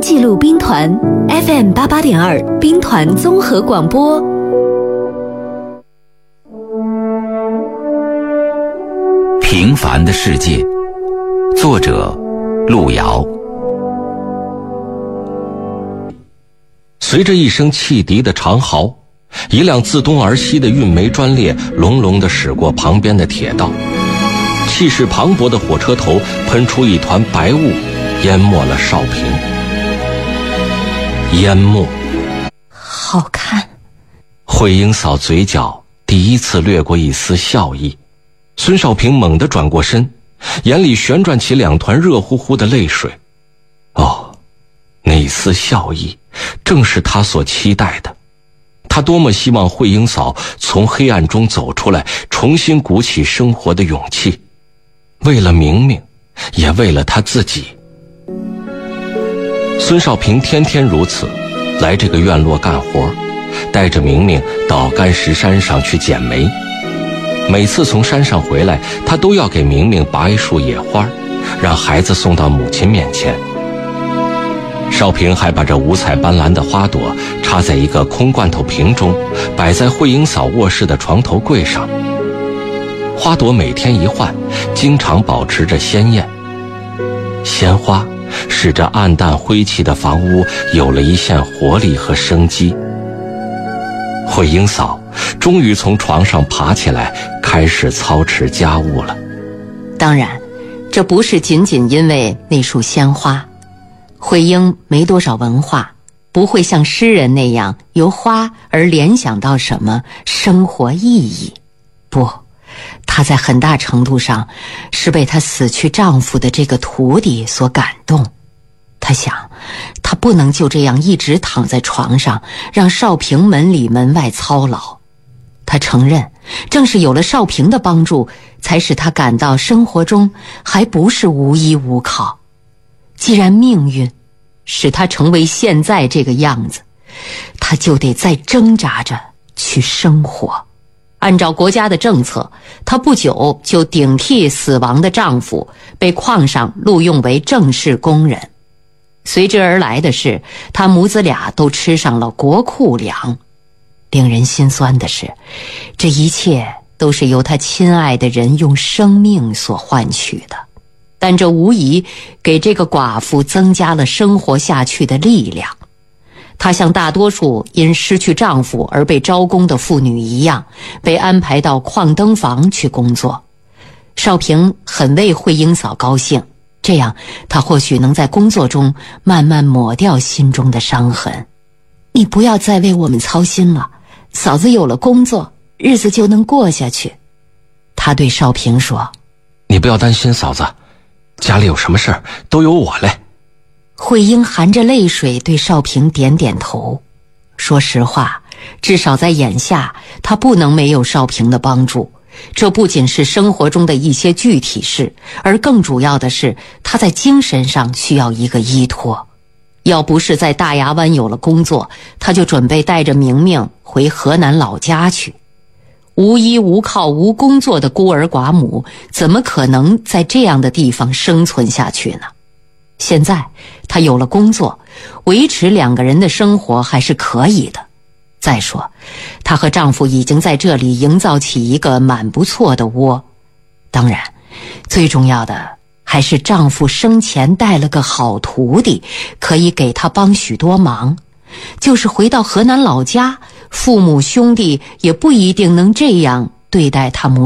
记录兵团 FM 88.2兵团综合广播。 平凡的世界，作者路遥。随着一声汽笛的长嚎，一辆自东而西的运煤专列隆隆地驶过旁边的铁道，气势磅礴的火车头喷出一团白雾，淹没了少平。淹没， 好看。 慧英嫂嘴角第一次掠过一丝笑意。孙少平猛地转过身，眼里旋转起两团热乎乎的泪水。哦，那一丝笑意正是他所期待的。他多么希望慧英嫂从黑暗中走出来，重新鼓起生活的勇气，为了明明，也为了他自己。孙少平天天如此，来这个院落干活，带着明明到干石山上去捡煤。每次从山上回来，他都要给明明拔一束野花，让孩子送到母亲面前。少平还把这五彩斑斓的花朵插在一个空罐头瓶中，摆在慧英嫂卧室的床头柜上。花朵每天一换，经常保持着鲜艳。鲜花使这暗淡灰气的房屋有了一线活力和生机。慧英嫂终于从床上爬起来，开始操持家务了。 当然，这不是仅仅因为那束鲜花。慧英没多少文化，不会像诗人那样由花而联想到什么生活意义。不，她在很大程度上是被她死去丈夫的这个徒弟所感动。她想，她不能就这样一直躺在床上，让少平门里门外操劳。她承认，正是有了少平的帮助，才使她感到生活中还不是无依无靠。既然命运使她成为现在这个样子，她就得再挣扎着去生活。按照国家的政策，她不久就顶替死亡的丈夫，被矿上录用为正式工人。随之而来的是，她母子俩都吃上了国库粮。令人心酸的是，这一切都是由她亲爱的人用生命所换取的，但这无疑给这个寡妇增加了生活下去的力量。她像大多数因失去丈夫而被招工的妇女一样，被安排到矿灯房去工作。少平很为慧英嫂高兴，这样她或许能在工作中慢慢抹掉心中的伤痕。你不要再为我们操心了，嫂子有了工作，日子就能过下去。他对少平说， 你不要担心，嫂子，家里有什么事儿都由我来。 慧英含着泪水对少平点点头。说实话，至少在眼下，她不能没有少平的帮助。这不仅是生活中的一些具体事，而更主要的是，她在精神上需要一个依托。要不是在大牙湾有了工作，她就准备带着明明回河南老家去。无依无靠无工作的孤儿寡母，怎么可能在这样的地方生存下去呢？现在她有了工作，维持两个人的生活还是可以的。再说，她和丈夫已经在这里营造起一个蛮不错的窝。当然，最重要的还是丈夫生前带了个好徒弟，可以给她帮许多忙。就是回到河南老家，父母兄弟也不一定能这样对待他母